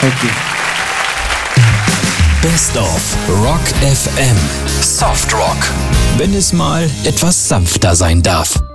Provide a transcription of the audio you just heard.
Thank you. Best of Rock FM. Soft Rock. Wenn es mal etwas sanfter sein darf.